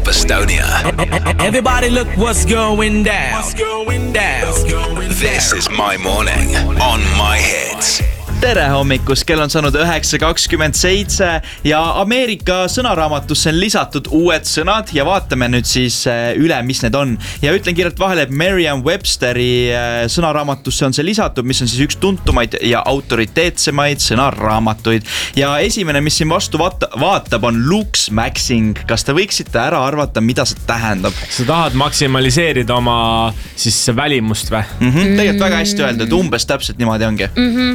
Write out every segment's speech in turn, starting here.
Estonia. Everybody look what's going down. This is my morning on my hits. Tere hommikust, kell on saanud 9:27 ja Ameerika sõnaraamatusse on lisatud uued sõnad ja vaatame nüüd siis üle, mis need on. Ja ütlen kiirelt vahele, et Merriam-Websteri sõnaraamatusse on see lisatud, mis on siis üks tuntumaid ja autoriteetsemaid sõnaraamatuid. Ja esimene, mis siin vastu vaatab, on looksmaxing. Kas te võiksite ära arvata, mida see tähendab? Sa tahad maksimaliseerida oma siis välimust või? Tegelikult väga hästi öelda, et umbes täpselt niimoodi ongi.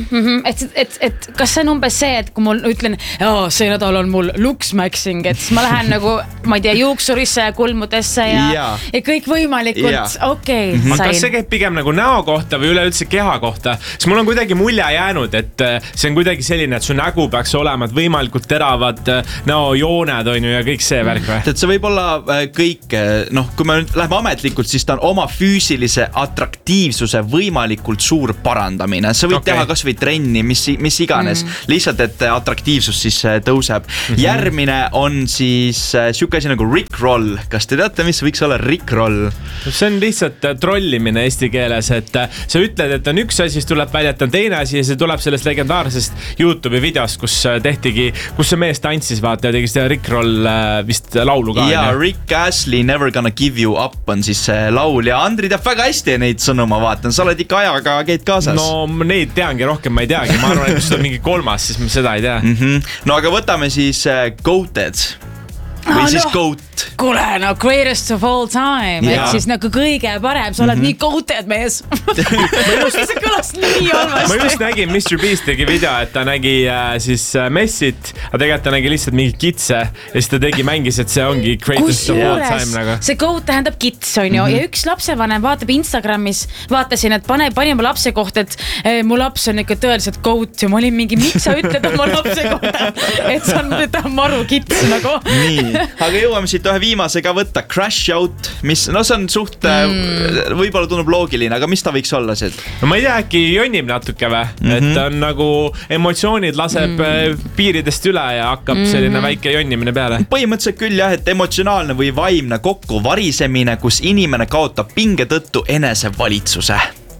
Et kas see on umbes see, et kui mul ütlen, see nädal on mul looksmaxing, et siis ma lähen nagu, ma ei tea, juuksurisse ja kulmudesse ja kõik võimalikult, okei, sain. Kas see käib pigem nagu näo kohta või üleüldse keha kohta? Siis mul on kuidagi mulje jäänud, et see on kuidagi selline, et su nägu peaks olema võimalikult teravad näojooned on ju ja kõik see värk või? See võib olla kõik, kui me nüüd läheme ametlikult, siis ta on oma füüsilise atraktiivsuse võimalikult suur parandamine. Sa võid teha kas või trenni, mis iganes, lihtsalt, et atraktiivsus siis tõuseb. Järgmine on siis siuke asi nagu rickroll. Kas te teate, mis võiks olla rickroll? See on lihtsalt trollimine eesti keeles, et sa ütled, et on üks asi, siis tuleb välja, et on teine asi ja see tuleb sellest legendaarsest YouTube'i videost, kus see mees tantsis, vaata, ja tegi seda rickroll vist laulu ka. Ja Rick Astley Never Gonna Give You Up on siis see laul ja Andri teab väga hästi neid sõnu, ma vaatan. Sa oled ikka ajaga käid kaasas. No neid teangi rohkem, ma ei teagi. Ma arvan, et kui seda on mingi kolmas, siis ma seda ei tea. No aga võtame siis goated või siis goat. Kuule, greatest of all time, et siis nagu kõige parem, sa oled nii goated mees. See kõlas nii halvasti. Ma just nägin, Mr. Beast tegi video, et ta nägi siis messit, aga tegelikult ta nägi lihtsalt mingi kitse ja siis ta mängis, et see ongi greatest of all time nagu. See goat tähendab kits on ju ja üks lapsevanem vaatab Instagramis, vaatasin, et pani oma lapse kohta, et mu laps on ikka tõeliselt goat ja ma olin mingi, miks sa ütled oma lapse kohta, et ta on maru kits nagu. Nii, aga jõuame siit ühe viimase ka võtta, crash out, mis, see on suht, võib-olla tundub loogiline, aga mis ta võiks olla see? No ma ei tea, äkki jonnib natuke või, et on nagu emotsioonid laseb piiridest üle ja hakkab selline väike jonnimine peale. Põhimõtteliselt küll jah, et emotsionaalne või vaimne kokku varisemine, kus inimene kaotab pinge tõttu enesevalitsuse.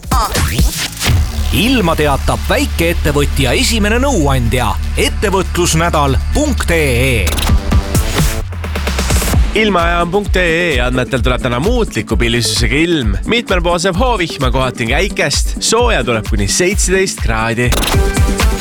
Ilma teatab väikeettevõtja esimene nõuandja ettevõtlusnädal.ee. Ilmaajan.ee andmetel tuleb täna muutliku pillisusega ilm. Mitmel poosev hoovihma kohati käikest, sooja tuleb kuni 17 kraadi.